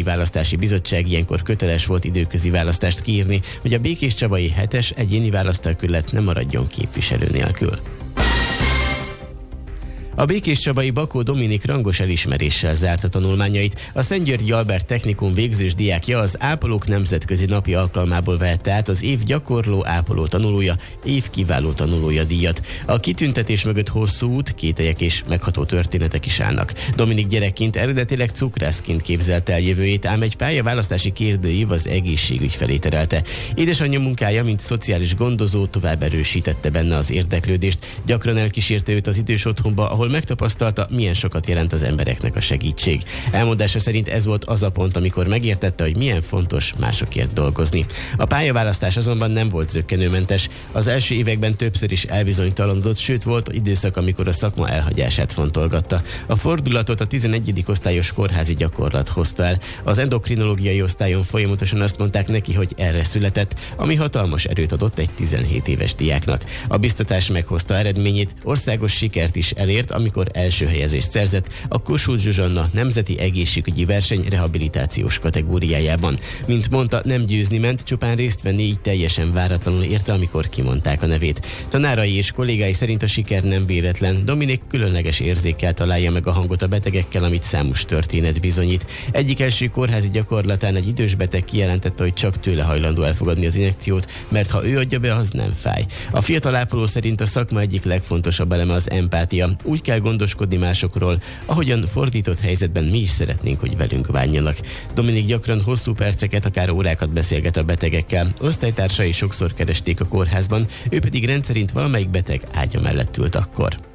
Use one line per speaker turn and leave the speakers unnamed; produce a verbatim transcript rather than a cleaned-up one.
Választási Bizottság ilyenkor köteles volt időközi választást kiírni, hogy a békéscsabai hetes egyéni választókerület nem maradjon képviselő nélkül. A békéscsabai Bakó Dominik rangos elismeréssel zárta tanulmányait. A Szentgyörgyi Albert Technikum végzős diákja az Ápolók Nemzetközi Napi alkalmából vette át az év gyakorló ápoló tanulója, év kiváló tanulója díjat. A kitüntetés mögött hosszú út, kételyek és megható történetek is állnak. Dominik gyerekként eredetileg cukrászként képzelte el jövőjét, ám egy pályaválasztási kérdőív az egészségügy felé terelte. Édesanyja munkája, mint szociális gondozó tovább erősítette benne az érdeklődést. Gyakran elkísérte őt az idős otthonba, ahol megtapasztalta, milyen sokat jelent az embereknek a segítség. Elmondása szerint ez volt az a pont, amikor megértette, hogy milyen fontos másokért dolgozni. A pályaválasztás azonban nem volt zökkenőmentes. Az első években többször is elbizonytalanodott, sőt volt időszak, amikor a szakma elhagyását fontolgatta. A fordulatot a tizenegyedik osztályos kórházi gyakorlat hozta el. Az endokrinológiai osztályon folyamatosan azt mondták neki, hogy erre született, ami hatalmas erőt adott egy tizenhét éves diáknak. A biztatás meghozta eredményét, országos sikert is elért, amikor első helyezést szerzett a Kossuth Zsuzsanna Nemzeti Egészségügyi Verseny rehabilitációs kategóriájában. Mint mondta, nem győzni ment, csupán részt venni, így teljesen váratlanul érte, amikor kimondták a nevét. Tanárai és kollégái szerint a siker nem véletlen. Dominik különleges érzékkel találja meg a hangot a betegekkel, amit számos történet bizonyít. Egyik első kórházi gyakorlatán egy idős beteg kijelentette, hogy csak tőle hajlandó elfogadni az injekciót, mert ha ő adja be, az nem fáj. A fiatal ápoló szerint a szakma egyik legfontosabb eleme az empátia. Úgy kell gondoskodni másokról, ahogyan fordított helyzetben mi is szeretnénk, hogy velünk bánjanak. Dominik gyakran hosszú perceket, akár órákat beszélget a betegekkel. Osztálytársai sokszor keresték a kórházban, ő pedig rendszerint valamelyik beteg ágya mellett ült akkor.